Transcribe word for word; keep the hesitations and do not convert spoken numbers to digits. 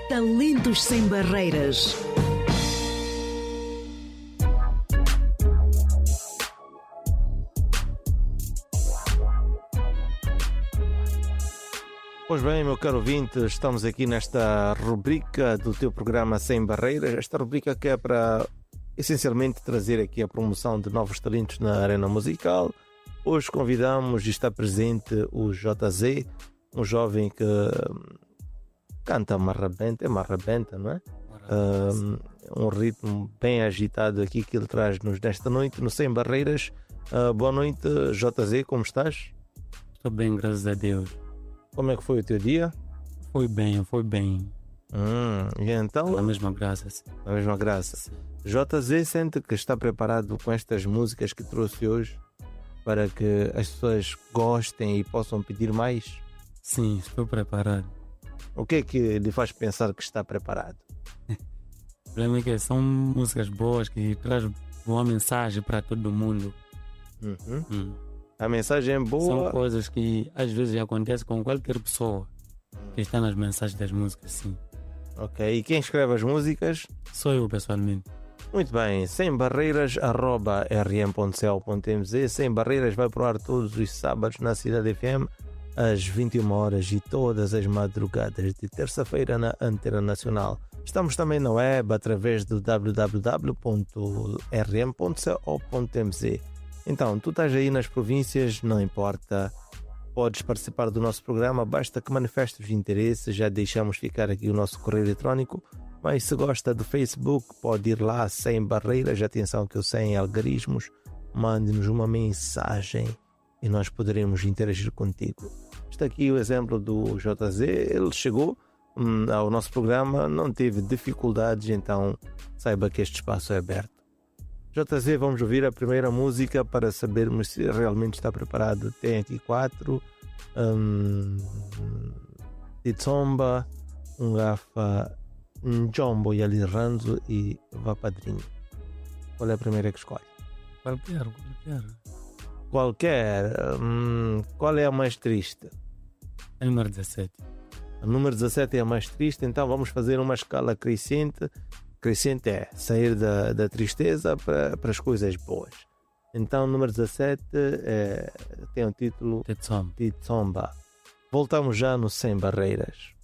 Talentos sem barreiras. Pois bem, meu caro ouvinte, estamos aqui nesta rubrica do teu programa Sem Barreiras. Esta rubrica que é para, essencialmente, trazer aqui a promoção de novos talentos na arena musical. Hoje convidamos e está presente o J Z, um jovem que canta marrabenta, é marrabenta, não é? Um, um ritmo bem agitado aqui que ele traz-nos nesta noite no Sem Barreiras. Uh, boa noite, J Z, como estás? Estou bem, graças a Deus. Como é que foi o teu dia? Foi bem, foi bem. Hum, e então? Na mesma graça. Sim. Na mesma graça. Sim. J Z sente que está preparado com estas músicas que trouxe hoje para que as pessoas gostem e possam pedir mais? Sim, estou preparado. O que é que lhe faz pensar que está preparado? O problema é que são músicas boas que trazem boa mensagem para todo mundo. Uhum. Hum. A mensagem é boa. São coisas que às vezes acontecem com qualquer pessoa que está nas mensagens das músicas, sim. Ok, e quem escreve as músicas? Sou eu, pessoalmente. Muito bem, sem barreiras, arroba r m ponto c l ponto m z. Sem Barreiras vai pro ar todos os sábados na Cidade F M às vinte e uma horas e todas as madrugadas de terça-feira na Antena Nacional. Estamos também na web através do w w w ponto r m ponto c l ponto m z. Então, tu estás aí nas províncias, não importa, podes participar do nosso programa, basta que manifestes interesse, já deixamos ficar aqui o nosso correio eletrónico, mas se gosta do Facebook, pode ir lá, Sem Barreiras, atenção que eu sei em algarismos, mande-nos uma mensagem e nós poderemos interagir contigo. Está aqui o exemplo do J Z, ele chegou hum, ao nosso programa, não teve dificuldades, então saiba que este espaço é aberto. J Z, vamos ouvir a primeira música para sabermos se realmente está preparado. Tem aqui quatro. Um, Titsomba, Ngafa, Njombo e Aliranzo e Vá Padrinho. Qual é a primeira que escolhe? Qualquer, qualquer. Qualquer. Hum, qual é a mais triste? A número dezassete. A número dezassete é a mais triste, então vamos fazer uma escala crescente. Crescente é sair da, da tristeza para, para as coisas boas. Então, o número dezassete é, tem o título Titsomba. Titsomba. Voltamos já no Sem Barreiras.